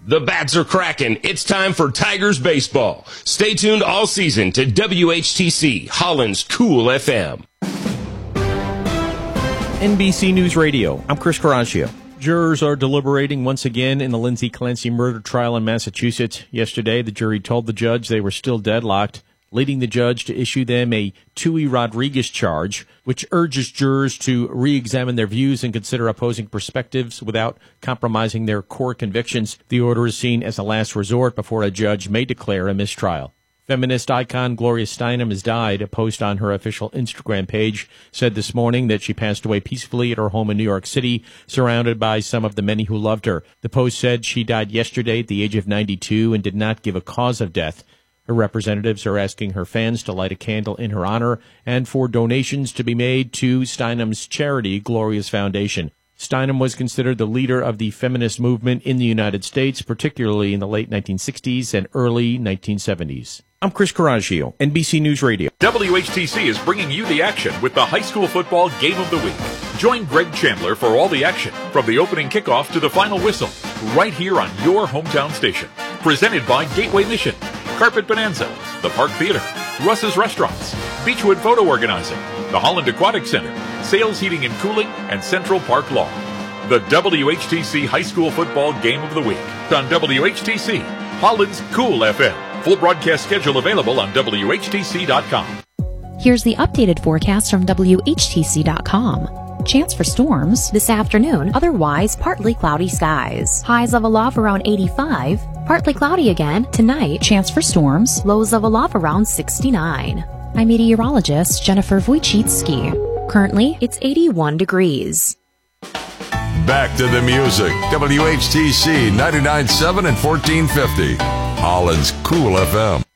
The bats are cracking. It's time for Tigers baseball. Stay tuned all season to WHTC, Holland's Cool FM. NBC News Radio. I'm Chris Caraccio. Jurors are deliberating once again in the Lindsay Clancy murder trial in Massachusetts. Yesterday, the jury told the judge they were still deadlocked, leading the judge to issue them a Tui Rodriguez charge, which urges jurors to re-examine their views and consider opposing perspectives without compromising their core convictions. The order is seen as a last resort before a judge may declare a mistrial. Feminist icon Gloria Steinem has died. A post on her official Instagram page said this morning that she passed away peacefully at her home in New York City, surrounded by some of the many who loved her. The post said she died yesterday at the age of 92 and did not give a cause of death. Her representatives are asking her fans to light a candle in her honor and for donations to be made to Steinem's charity, Gloria's Foundation. Steinem was considered the leader of the feminist movement in the United States, particularly in the late 1960s and early 1970s. I'm Chris Caraccio, NBC News Radio. WHTC is bringing you the action with the high school football game of the week. Join Greg Chandler for all the action, from the opening kickoff to the final whistle, right here on your hometown station. Presented by Gateway Mission, Carpet Bonanza, the Park Theater, Russ's Restaurants, Beechwood Photo Organizing, the Holland Aquatic Center, Sales Heating and Cooling, and Central Park Law. The WHTC High School Football Game of the Week on WHTC, Holland's Cool FM. Full broadcast schedule available on WHTC.com. Here's the updated forecast from WHTC.com. Chance for storms this afternoon, otherwise partly cloudy skies. Highs of a low around 85. Partly cloudy again tonight. Chance for storms, lows of a low around 69. I'm meteorologist Jennifer Wojcicki. Currently, it's 81 degrees. Back to the music. WHTC 99.7 and 1450. Holland's Cool FM.